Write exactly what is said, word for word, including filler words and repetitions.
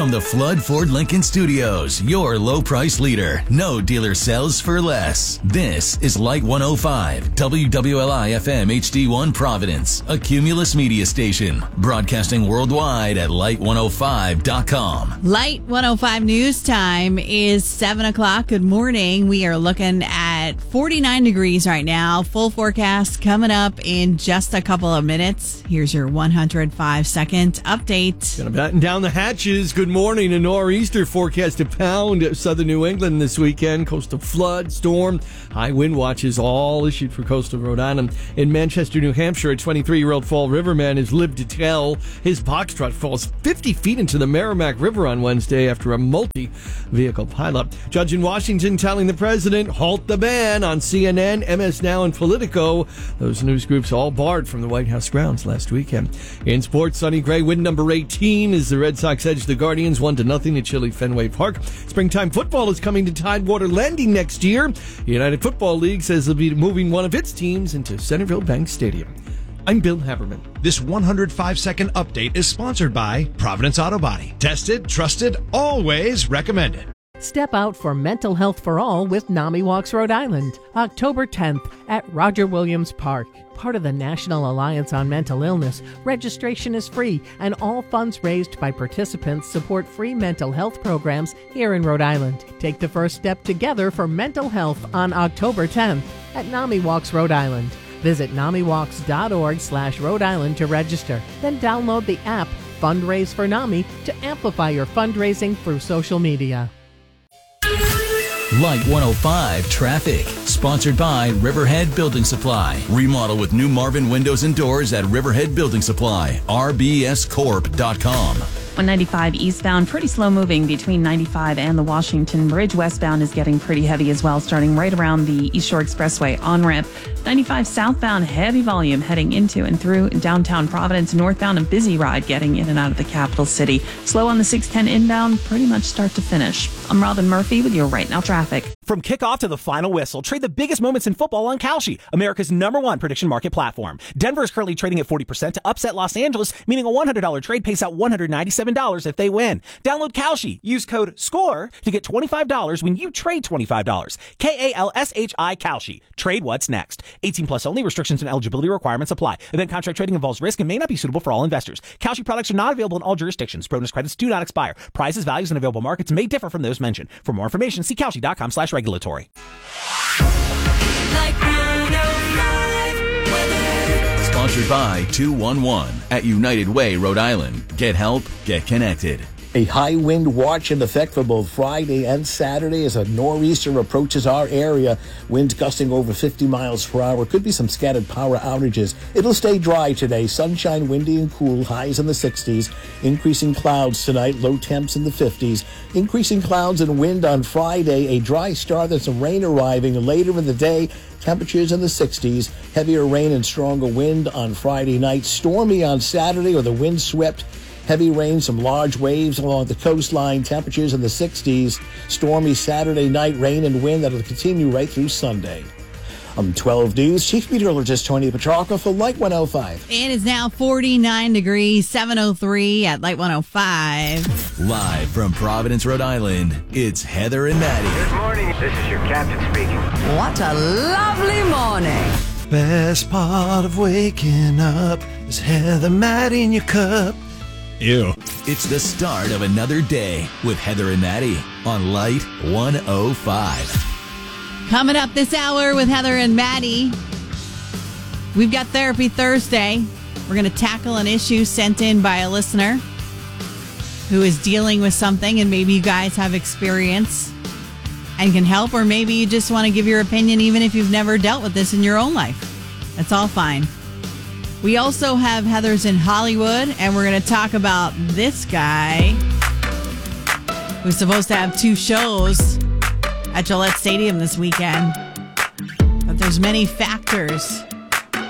From the Flood Ford Lincoln Studios, your low price leader. No dealer sells for less. This is Light one oh five, W W L I F M H D one Providence, a Cumulus media station. Broadcasting worldwide at light one oh five dot com. Light one oh five news time is seven o'clock. Good morning. We are looking at forty-nine degrees right now. Full forecast coming up in just a couple of minutes. Here's your one hundred five second update. Gonna batten down the hatches. Good morning. A nor'easter forecast to pound southern New England this weekend. Coastal flood, storm, high wind watches all issued for coastal Rhode Island. In Manchester, New Hampshire, a twenty-three-year-old Fall River man has lived to tell. His box truck falls fifty feet into the Merrimack River on Wednesday after a multi-vehicle pileup. Judge in Washington telling the president, halt the ban on C N N, M S Now, and Politico. Those news groups all barred from the White House grounds last weekend. In sports, sunny gray, win number eighteen as the Red Sox edge the Guardians one to nothing at Chile Fenway Park. Springtime football is coming to Tidewater Landing next year. The United Football League says they'll be moving one of its teams into Centerville Bank Stadium. I'm Bill Haberman. This one hundred five second update is sponsored by Providence Auto Body. Tested, trusted, always recommended. Step out for mental health for all with NAMI Walks Rhode Island, October tenth at Roger Williams Park. Part of the National Alliance on Mental Illness, registration is free, and all funds raised by participants support free mental health programs here in Rhode Island. Take the first step together for mental health on October tenth at NAMI Walks Rhode Island. Visit namiwalks.org slash Rhode Island to register. Then download the app Fundraise for NAMI to amplify your fundraising through social media. Light one oh five Traffic, sponsored by Riverhead Building Supply. Remodel with new Marvin windows and doors at Riverhead Building Supply, r b s corp dot com. one ninety-five eastbound, pretty slow moving between ninety-five and the Washington Bridge. Westbound is getting pretty heavy as well, starting right around the East Shore Expressway on-ramp. ninety-five southbound, heavy volume heading into and through downtown Providence. Northbound, a busy ride getting in and out of the capital city. Slow on the six ten inbound, pretty much start to finish. I'm Robin Murphy with your Right Now traffic. From kickoff to the final whistle, trade the biggest moments in football on Kalshi, America's number one prediction market platform. Denver is currently trading at forty percent to upset Los Angeles, meaning a one hundred dollars trade pays out one hundred ninety-seven dollars if they win. Download Kalshi. Use code SCORE to get twenty-five dollars when you trade twenty-five dollars. K A L S H I Kalshi. Trade what's next. eighteen plus only. Restrictions and eligibility requirements apply. Event contract trading involves risk and may not be suitable for all investors. Kalshi products are not available in all jurisdictions. Bonus credits do not expire. Prices, values, and available markets may differ from those mentioned. For more information, see Kalshi.com slash regulatory. Sponsored by two one one at United Way, Rhode Island. Get help, get connected. A high wind watch in effect for both Friday and Saturday as a nor'easter approaches our area. Winds gusting over fifty miles per hour. Could be some scattered power outages. It'll stay dry today. Sunshine, windy and cool. Highs in the sixties. Increasing clouds tonight. Low temps in the fifties. Increasing clouds and wind on Friday. A dry start and some rain arriving later in the day. Temperatures in the sixties. Heavier rain and stronger wind on Friday night. Stormy on Saturday or the wind swept. Heavy rain, some large waves along the coastline, temperatures in the sixties. Stormy Saturday night, rain and wind that'll continue right through Sunday. I'm twelve News Chief Meteorologist Tony Petrarca for Light one oh five. It is now forty-nine degrees, seven oh three at Light one oh five. Live from Providence, Rhode Island, it's Heather and Maddie. Good morning. This is your captain speaking. What a lovely morning. Best part of waking up is Heather, Maddie in your cup. Ew. It's the start of another day with Heather and Maddie on Light one oh five. Coming up this hour with Heather and Maddie, we've got Therapy Thursday. We're going to tackle an issue sent in by a listener who is dealing with something, and maybe you guys have experience and can help, or maybe you just want to give your opinion even if you've never dealt with this in your own life. That's all fine. We also have Heather's in Hollywood, and we're going to talk about this guy who's supposed to have two shows at Gillette Stadium this weekend. But there's many factors